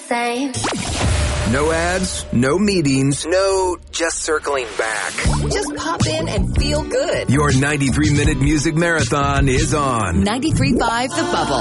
same. No ads, no meetings, no just circling back. Just pop in and feel good. Your 93-minute music marathon is on. 93.5 The Bubble.